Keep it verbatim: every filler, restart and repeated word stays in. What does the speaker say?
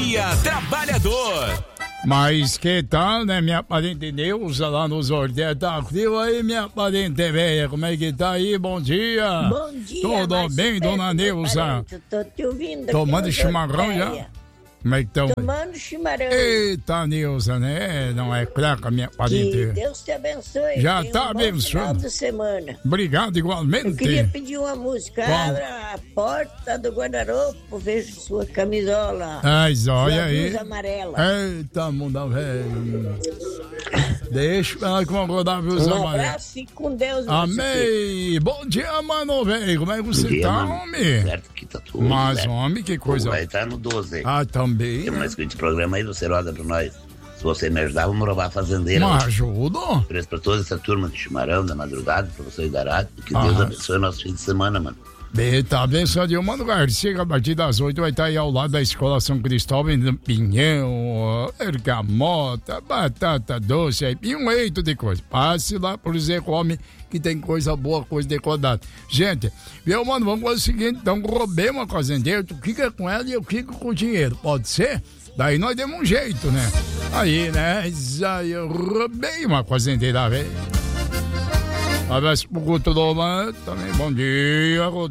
Dia Trabalhador. Mas que tal, né, minha parente Neuza lá nos Ordens? Tá ativo aí, minha parente velha? Como é que tá aí? Bom dia. Bom dia. Tudo bem, dona Neuza? Tô te ouvindo. Tomando chimarrão já? Como é que estão? Tomando chimarrão. Eita, Neuza, né? Não é craca, minha parente. Que Deus te abençoe. Já Tenha tá um bom abençoando. final de semana. Obrigado, igualmente. Eu queria pedir uma música. Qual? Abra a porta do guarda-roupa, vejo sua camisola. Ai, olha sua aí. blusa amarela. Eita, mundo velho. Deixa ela que vou rodar a blusa Um amarela. abraço e com Deus. Amém. Bom dia, mano, velho. Como é que você dia, tá, mano. homem? Certo que tá tudo. Mas, certo. homem, que coisa. Vai estar no doze. Ah, também. Tem mais que esse programa aí, você roda pra nós. Se você me ajudar, vamos roubar a fazendeira. Mas ajuda. Preço pra toda essa turma de chimarrão da madrugada, pra você da rádio. Que Ah. Deus abençoe nosso fim de semana, mano. Beta, abençoado. Mano Garcia, a partir das oito vai estar aí ao lado da Escola São Cristóvão, em Pinhão, ergamota, batata doce, aí, e um eito de coisa. Passe lá pro Zé Come, que tem coisa boa, coisa decorada. Gente, viu, mano, vamos fazer o seguinte, então roubei uma fazendeira, tu fica com ela e eu fico com o dinheiro, pode ser? Daí nós demos um jeito, né? Aí, né? Aí eu roubei uma fazendeira, velho. Um abraço pro Guto Loma, também bom dia, Guto.